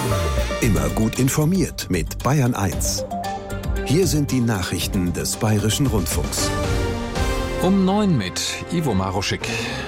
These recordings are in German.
Immer gut informiert mit Bayern 1. Hier sind die Nachrichten des Bayerischen Rundfunks. Um 9 mit Ivo Maruschik.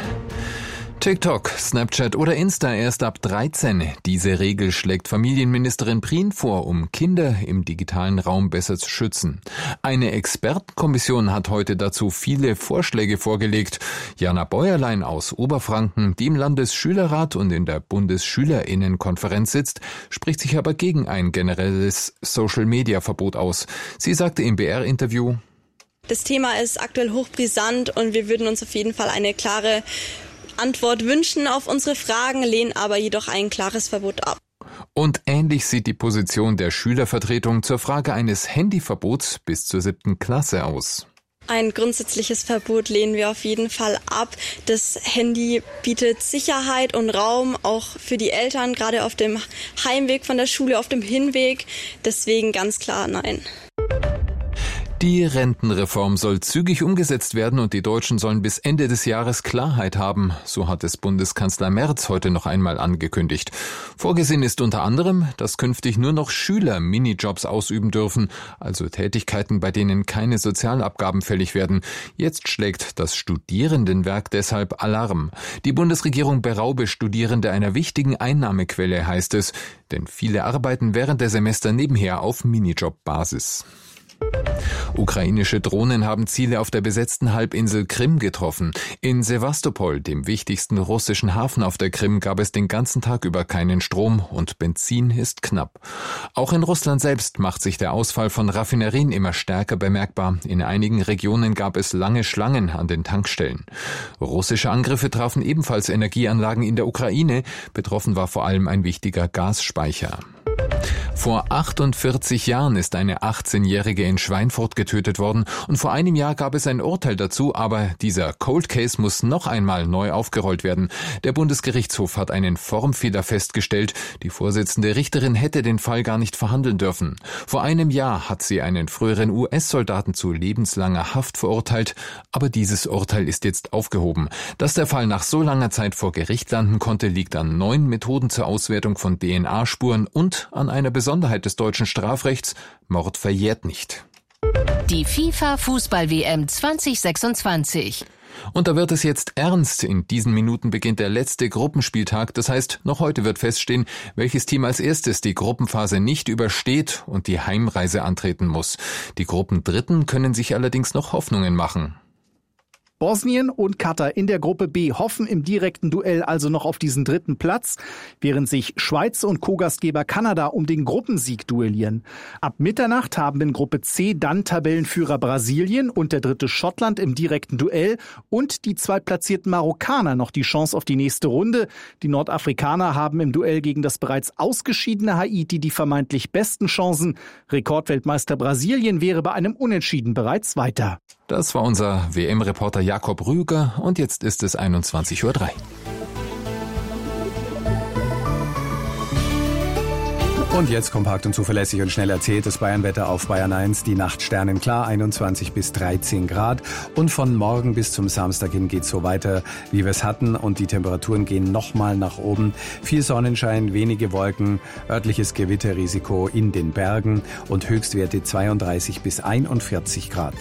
TikTok, Snapchat oder Insta erst ab 13. Diese Regel schlägt Familienministerin Prien vor, um Kinder im digitalen Raum besser zu schützen. Eine Expertenkommission hat heute dazu viele Vorschläge vorgelegt. Jana Bäuerlein aus Oberfranken, die im Landesschülerrat und in der Bundesschülerinnenkonferenz sitzt, spricht sich aber gegen ein generelles Social-Media-Verbot aus. Sie sagte im BR-Interview: Das Thema ist aktuell hochbrisant und wir würden uns auf jeden Fall eine klare Antwort wünschen auf unsere Fragen, lehnen aber jedoch ein klares Verbot ab. Und ähnlich sieht die Position der Schülervertretung zur Frage eines Handyverbots bis zur 7. Klasse aus. Ein grundsätzliches Verbot lehnen wir auf jeden Fall ab. Das Handy bietet Sicherheit und Raum, auch für die Eltern, gerade auf dem Heimweg von der Schule, auf dem Hinweg. Deswegen ganz klar nein. Die Rentenreform soll zügig umgesetzt werden und die Deutschen sollen bis Ende des Jahres Klarheit haben. So hat es Bundeskanzler Merz heute noch einmal angekündigt. Vorgesehen ist unter anderem, dass künftig nur noch Schüler Minijobs ausüben dürfen, also Tätigkeiten, bei denen keine Sozialabgaben fällig werden. Jetzt schlägt das Studierendenwerk deshalb Alarm. Die Bundesregierung beraube Studierende einer wichtigen Einnahmequelle, heißt es, denn viele arbeiten während der Semester nebenher auf Minijob-Basis. Ukrainische Drohnen haben Ziele auf der besetzten Halbinsel Krim getroffen. In Sewastopol, dem wichtigsten russischen Hafen auf der Krim, gab es den ganzen Tag über keinen Strom und Benzin ist knapp. Auch in Russland selbst macht sich der Ausfall von Raffinerien immer stärker bemerkbar. In einigen Regionen gab es lange Schlangen an den Tankstellen. Russische Angriffe trafen ebenfalls Energieanlagen in der Ukraine. Betroffen war vor allem ein wichtiger Gasspeicher. Vor 48 Jahren ist eine 18-Jährige in Schweinfurt getötet worden und vor einem Jahr gab es ein Urteil dazu, aber dieser Cold Case muss noch einmal neu aufgerollt werden. Der Bundesgerichtshof hat einen Formfehler festgestellt. Die Vorsitzende Richterin hätte den Fall gar nicht verhandeln dürfen. Vor einem Jahr hat sie einen früheren US-Soldaten zu lebenslanger Haft verurteilt, aber dieses Urteil ist jetzt aufgehoben. Dass der Fall nach so langer Zeit vor Gericht landen konnte, liegt an neuen Methoden zur Auswertung von DNA-Spuren und an einer Besonderheit des deutschen Strafrechts: Mord verjährt nicht. Die FIFA-Fußball-WM 2026. Und da wird es jetzt ernst. In diesen Minuten beginnt der letzte Gruppenspieltag. Das heißt, noch heute wird feststehen, welches Team als erstes die Gruppenphase nicht übersteht und die Heimreise antreten muss. Die Gruppendritten können sich allerdings noch Hoffnungen machen. Bosnien und Katar in der Gruppe B hoffen im direkten Duell also noch auf diesen dritten Platz, während sich Schweiz und Co-Gastgeber Kanada um den Gruppensieg duellieren. Ab Mitternacht haben in Gruppe C dann Tabellenführer Brasilien und der dritte Schottland im direkten Duell und die zweitplatzierten Marokkaner noch die Chance auf die nächste Runde. Die Nordafrikaner haben im Duell gegen das bereits ausgeschiedene Haiti die vermeintlich besten Chancen. Rekordweltmeister Brasilien wäre bei einem Unentschieden bereits weiter. Das war unser WM-Reporter Jakob Rüger und jetzt ist es 21:03 Uhr. Und jetzt kompakt und zuverlässig und schnell erzählt das Bayernwetter auf Bayern 1. Die Nacht sternenklar, 21 bis 13 Grad. Und von morgen bis zum Samstag hin geht's so weiter, wie wir es hatten. Und die Temperaturen gehen nochmal nach oben. Viel Sonnenschein, wenige Wolken, örtliches Gewitterrisiko in den Bergen und Höchstwerte 32 bis 41 Grad.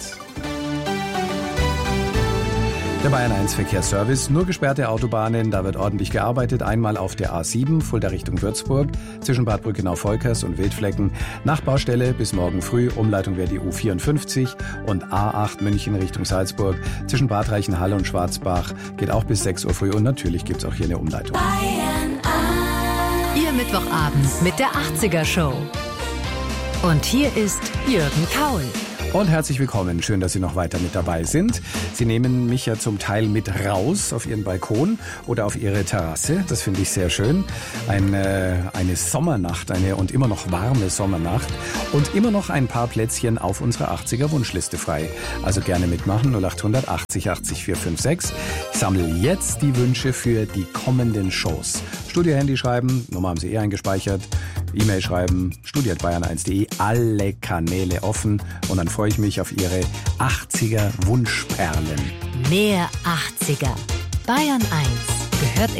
Der Bayern 1 Verkehrsservice, nur gesperrte Autobahnen, da wird ordentlich gearbeitet. Einmal auf der A7, Fulda Richtung Würzburg, zwischen Bad Brückenau-Volkers und Wildflecken. Nach Baustelle bis morgen früh, Umleitung wäre die U54 und A8 München Richtung Salzburg, zwischen Bad Reichenhall und Schwarzbach, geht auch bis 6 Uhr früh und natürlich gibt's auch hier eine Umleitung. Bayern 1. Ihr Mittwochabend mit der 80er Show. Und hier ist Jürgen Kaul. Und herzlich willkommen. Schön, dass Sie noch weiter mit dabei sind. Sie nehmen mich ja zum Teil mit raus auf Ihren Balkon oder auf Ihre Terrasse. Das finde ich sehr schön. Eine Sommernacht, eine und immer noch warme Sommernacht. Und immer noch ein paar Plätzchen auf unserer 80er Wunschliste frei. Also gerne mitmachen. 0800 80 80 456. Ich sammle jetzt die Wünsche für die kommenden Shows. Studio-Handy schreiben, Nummer haben Sie eingespeichert. E-Mail schreiben, studio@bayern1.de, alle Kanäle offen und dann freue ich mich auf Ihre 80er Wunschperlen. Mehr 80er. Bayern 1 gehört